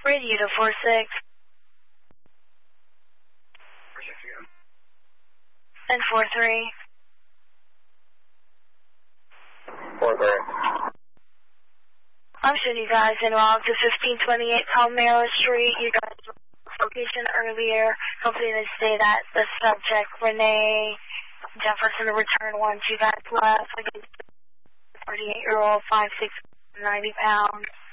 Radio to 46. 46 again. And 43. 43. I'm showing you guys in log to 1528 Palmera Street. You guys location earlier. Hopefully they say that the subject, Renee Jefferson, return once you guys left. Against 38-year-old, 5'6", 90 pounds.